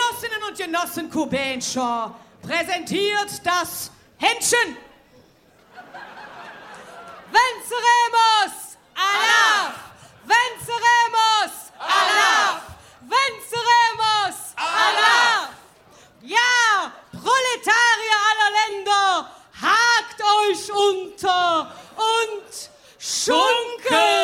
Genossinnen und Genossen Kubenscher präsentiert das Händchen. Venceremos! Allah! Venceremos! Allah! Venceremos! Allah! Ja, Proletarier aller Länder, hakt euch unter und schunkelt!